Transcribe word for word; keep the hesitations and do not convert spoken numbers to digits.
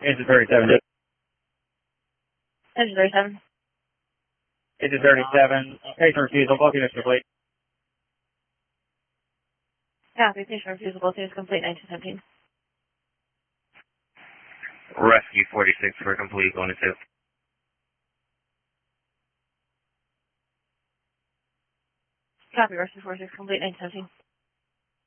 Engine thirty-seven. Engine thirty-seven. Engine thirty-seven. Patient refusal. Booking is complete. Copy. Patient refusal. Booking is complete. nineteen seventeen. Rescue forty-six for complete. Going to two. Copy. Rescue forty-six complete. nineteen seventeen.